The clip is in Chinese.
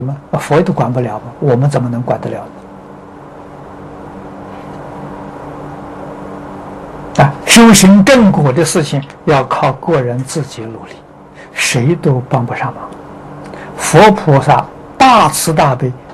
吗？佛都管不了吗？我们怎么能管得了呢？修行正果的事情要靠个人自己努力，谁都帮不上忙。佛菩萨大慈大悲，